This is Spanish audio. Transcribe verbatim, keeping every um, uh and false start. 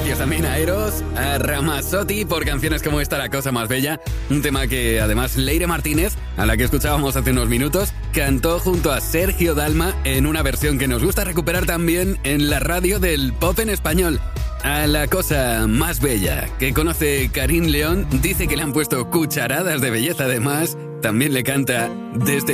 Gracias también a Eros, a Ramazzotti por canciones como esta, La cosa más bella. Un tema que además Leire Martínez, a la que escuchábamos hace unos minutos, cantó junto a Sergio Dalma en una versión que nos gusta recuperar también en la radio del pop en español. A La cosa más bella, que conoce Karim León, dice que le han puesto cucharadas de belleza además. También le canta Desde